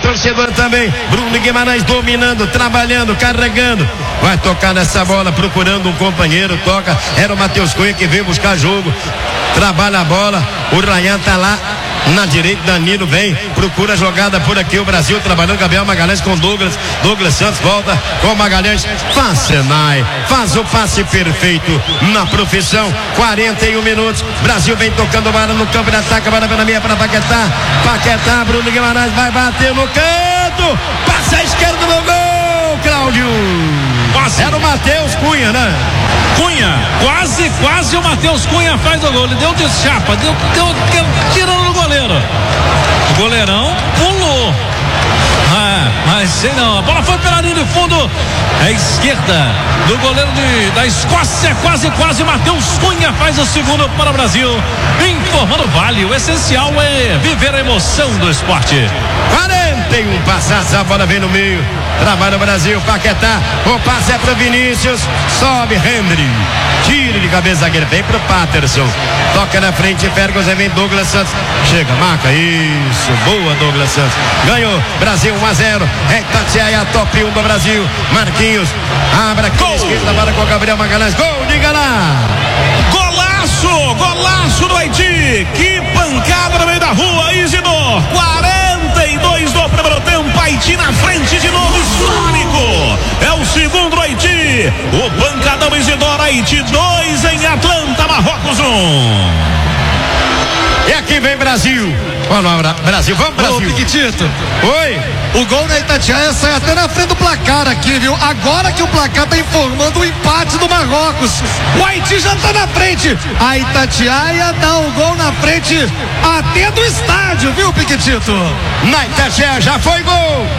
torcedor também. Bruno Guimarães dominando, trabalhando, carregando. Vai tocar nessa bola, procurando um companheiro, toca. Era o Matheus Cunha que veio buscar jogo. Trabalha a bola, o Ryan tá lá na direita, Danilo vem, procura a jogada por aqui, o Brasil trabalhando, Gabriel Magalhães com Douglas Santos volta com Magalhães, faz Senai, faz o passe perfeito na profissão, 41 minutos, Brasil vem tocando bola no campo de ataque, bola pela meia para Paquetá, Bruno Guimarães vai bater no canto, passa a esquerda no gol, Cláudio. Quase. Era o Matheus Cunha, né? Cunha, quase o Matheus Cunha faz o gol, ele deu de chapa, deu tirando no goleiro. O goleirão pulou. Mas sei não, a bola foi pela linha de fundo, é esquerda do goleiro da Escócia, quase Matheus Cunha faz o segundo para o Brasil, informando Vale, o essencial é viver a emoção do esporte. 41 passadas, a bola vem no meio, trabalha o Brasil, Paquetá, o passe é pro Vinícius, sobe Henry, tira de cabeça zagueiro, vem pro Patterson, toca na frente, Ferguson, vem Douglas Santos, chega, marca, isso, boa Douglas Santos, ganhou, Brasil 1-0, é Itatiaia, top 1 do Brasil, Marquinhos, abre aqui na esquerda, bola com o Gabriel Magalhães, gol, diga lá! Golaço do Haiti, que pancada no meio da rua, Isidor, 42 do primeiro tempo, Haiti na frente de novo, histórico, é o segundo Haiti, o pancadão Isidor, Haiti 2 em Atlanta, Marrocos 1. E aqui vem Brasil. Vamos Brasil, vamos Brasil. Ô, Piquitito. Oi. O gol da Itatiaia sai até na frente do placar aqui, viu? Agora que o placar tá informando o empate do Marrocos. O Haiti já tá na frente. A Itatiaia dá o gol na frente até do estádio, viu, Piquitito? Na Itatiaia já foi gol.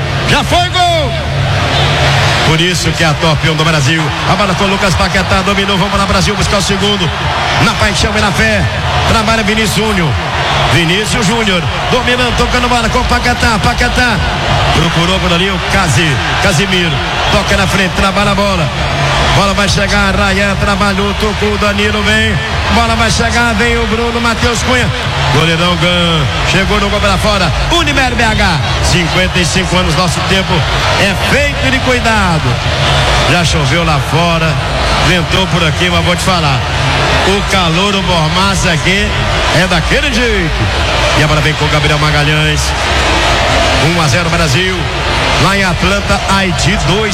Por isso que é a top 1 do Brasil. A bola com o Lucas Paquetá, dominou, vamos lá Brasil buscar o segundo. Na paixão e na fé. Trabalha Vinícius Júnior, dominando, tocando bola com o Paquetá. Procurou por ali o Casimiro. Toca na frente, trabalha a bola. Bola vai chegar, Ryan trabalhou, tocou, Danilo vem. Bola vai chegar, vem o Bruno, Matheus Cunha. Goleirão Gan, chegou no gol para fora. Unimed BH, 55 anos, nosso tempo é feito de cuidado. Já choveu lá fora, ventou por aqui, mas vou te falar. O calor, o mormaço aqui é daquele jeito. E a bola vem com o Gabriel Magalhães. 1-0 Brasil. Lá em Atlanta, Haiti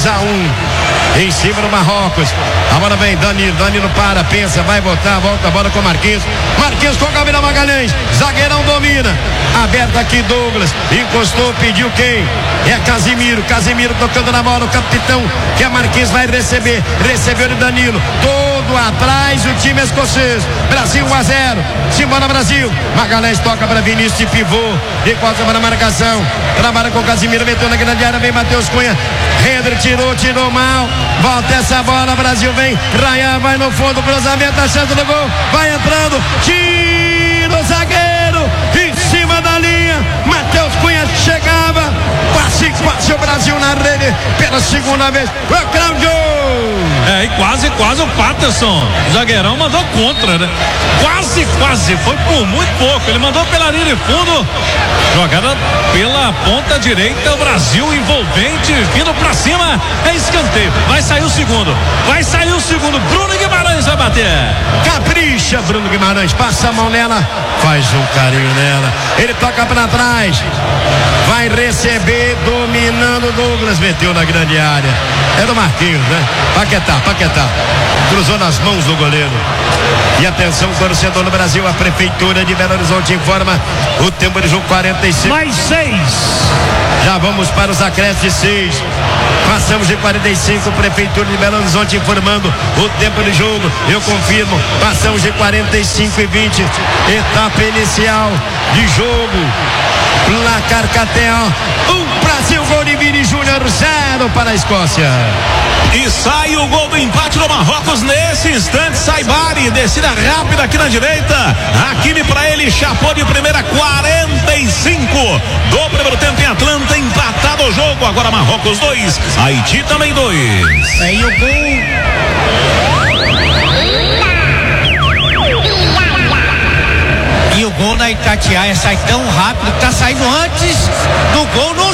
2-1 em cima do Marrocos. A bola vem, Danilo para, pensa, vai botar, volta a bola com Marquinhos com o Gabriel Magalhães, zagueirão domina, aberto aqui Douglas, encostou, pediu quem? É Casimiro tocando na bola, o capitão, que é Marquinhos, vai recebeu de Danilo, todo atrás o time escocês. Brasil 1-0, simbora Brasil. Magalhães toca para Vinícius de pivô, de costa para a marcação, trabalha com Casimiro, meteu na grande área, vem Matheus Cunha, Hendrick tirou mal, volta essa bola, Brasil vem, Ryan vai no fundo, cruzamento, a chance do gol, vai entrando, tira o zagueiro, em cima da linha, Matheus Cunha chegava, quase o Brasil na rede, pela segunda vez, o Cláudio! E quase o Patterson, o zagueirão mandou contra, né? Quase, foi por muito pouco, ele mandou pela linha de fundo, jogada pela ponta direita, o Brasil envolvente, vindo pra cima, é escanteio, vai sair o segundo, Bruno Guimarães vai bater. Capricha, Bruno Guimarães, passa a mão nela, faz um carinho nela, ele toca pra trás, vai receber, dominando Douglas, meteu na grande área, é do Marquinhos, né? Paquetá, cruzou nas mãos do goleiro. E atenção, torcedor do Brasil, a Prefeitura de Belo Horizonte informa o tempo de jogo 45. Mais 6. Já vamos para os acréscimos de 6. Passamos de 45, Prefeitura de Belo Horizonte informando o tempo de jogo. Eu confirmo, passamos de 45 e 20. Etapa inicial de jogo. Placar KTO, Brasil, gol de Vini Júnior, 0 para a Escócia. E sai o gol do empate do Marrocos nesse instante, sai Bari, descida rápida aqui na direita, Hakimi pra ele, chapou de primeira, 45 do primeiro tempo em Atlanta, empatado o jogo, agora Marrocos 2, Haiti também 2. Aí o gol. E o gol da Itatiaia sai tão rápido que tá saindo antes do gol no